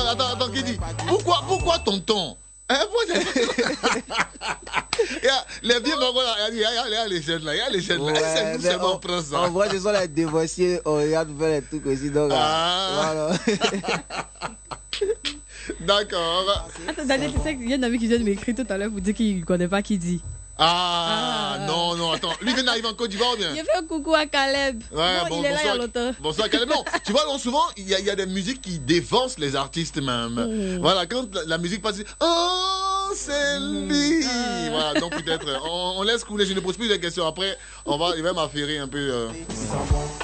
attends, qui dit? Pourquoi tonton? Les vieux mamans là, il y a les jeunes là, c'est nous seulement on prend ça. En vrai, ce sont les divorcés, on regarde faire les trucs aussi, donc voilà. D'accord. Attends, Daniel, tu sais qu'il y a un ami qui vient de m'écrire tout à l'heure pour dire qu'il ne connaît pas qui dit. Non, attends. Lui vient d'arriver en Côte d'Ivoire ou bien? Il fait un coucou à Caleb. Il est là il y a longtemps. Bonsoir Caleb. Non, tu vois, souvent, il y a des musiques qui dévancent les artistes même. Voilà, quand la musique passe, oh, c'est lui. Voilà, donc peut-être, on laisse couler, je ne pose plus de questions. Après, il va m'affairer un peu.